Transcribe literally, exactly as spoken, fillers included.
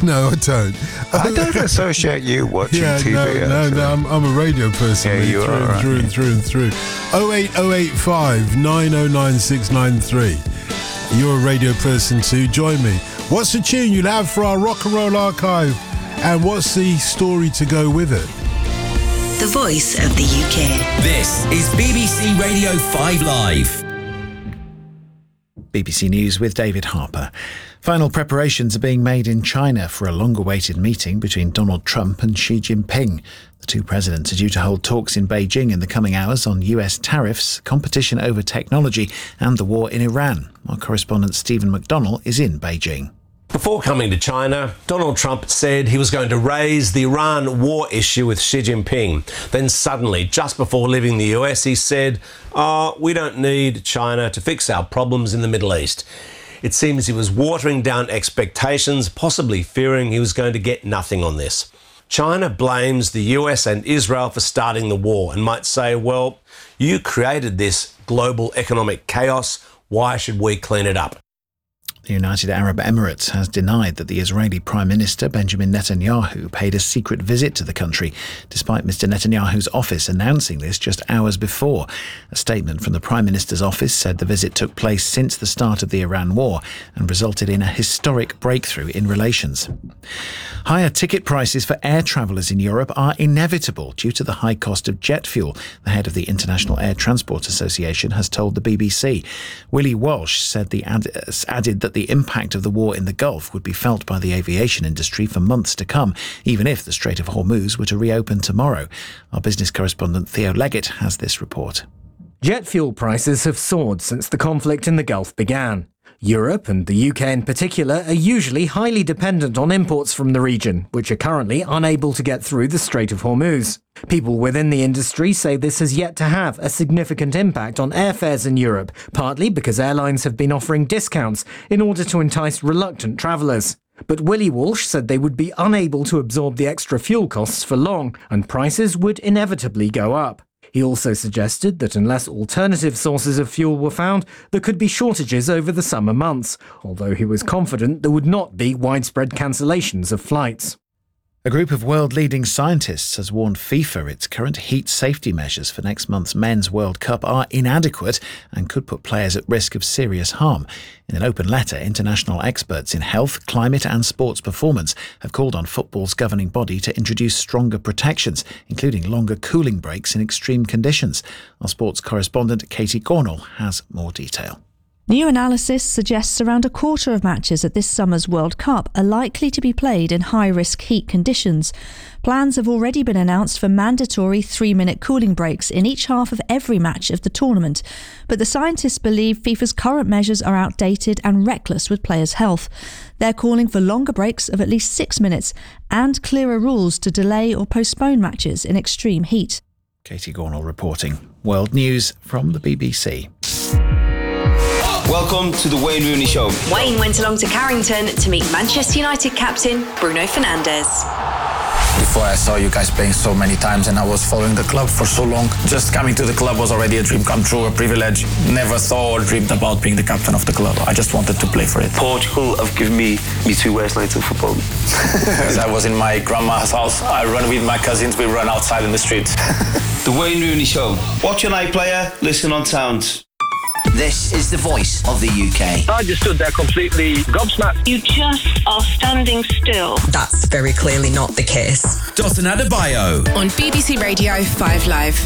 No, I don't. I don't associate you watching yeah, T V. No, no, no, I'm, I'm a radio person. Yeah, you through, are. Right. Through and through and through. oh eight oh eight five nine oh nine six nine three. You're a radio person too. Join me. What's the tune you'll have for our rock and roll archive? And what's the story to go with it? The voice of the U K. This is B B C Radio five Live. B B C News with David Harper. Final preparations are being made in China for a long-awaited meeting between Donald Trump and Xi Jinping. The two presidents are due to hold talks in Beijing in the coming hours on U S tariffs, competition over technology and the war in Iran. Our correspondent Stephen McDonnell is in Beijing. Before coming to China, Donald Trump said he was going to raise the Iran war issue with Xi Jinping. Then suddenly, just before leaving the U S, he said, oh, we don't need China to fix our problems in the Middle East. It seems he was watering down expectations, possibly fearing he was going to get nothing on this. China blames the U S and Israel for starting the war and might say, well, you created this global economic chaos. Why should we clean it up? The United Arab Emirates has denied that the Israeli Prime Minister Benjamin Netanyahu paid a secret visit to the country, despite Mister Netanyahu's office announcing this just hours before. A statement from the Prime Minister's office said the visit took place since the start of the Iran war and resulted in a historic breakthrough in relations. Higher ticket prices for air travellers in Europe are inevitable due to the high cost of jet fuel, the head of the International Air Transport Association has told the B B C. Willie Walsh said the ad- added that the impact of the war in the Gulf would be felt by the aviation industry for months to come, even if the Strait of Hormuz were to reopen tomorrow. Our business correspondent Theo Leggett has this report. Jet fuel prices have soared since the conflict in the Gulf began. Europe, and the U K in particular, are usually highly dependent on imports from the region, which are currently unable to get through the Strait of Hormuz. People within the industry say this has yet to have a significant impact on airfares in Europe, partly because airlines have been offering discounts in order to entice reluctant travellers. But Willie Walsh said they would be unable to absorb the extra fuel costs for long, and prices would inevitably go up. He also suggested that unless alternative sources of fuel were found, there could be shortages over the summer months, although he was confident there would not be widespread cancellations of flights. A group of world-leading scientists has warned FIFA its current heat safety measures for next month's Men's World Cup are inadequate and could put players at risk of serious harm. In an open letter, international experts in health, climate and sports performance have called on football's governing body to introduce stronger protections, including longer cooling breaks in extreme conditions. Our sports correspondent Katie Cornell has more detail. New analysis suggests around a quarter of matches at this summer's World Cup are likely to be played in high-risk heat conditions. Plans have already been announced for mandatory three-minute cooling breaks in each half of every match of the tournament. But the scientists believe FIFA's current measures are outdated and reckless with players' health. They're calling for longer breaks of at least six minutes and clearer rules to delay or postpone matches in extreme heat. Katie Gornall reporting. World News from the B B C. Welcome to the Wayne Rooney Show. Wayne went along to Carrington to meet Manchester United captain Bruno Fernandes. Before I saw you guys playing so many times and I was following the club for so long, just coming to the club was already a dream come true, a privilege. Never thought or dreamed about being the captain of the club. I just wanted to play for it. Portugal have given me me two worst nights of football. I was in my grandma's house. I run with my cousins. We run outside in the streets. The Wayne Rooney Show. Watch your night player, listen on sound. This is the voice of the U K. I just stood there completely gobsmacked. You just are standing still. That's very clearly not the case. Dotun Adebayo on B B C Radio five Live.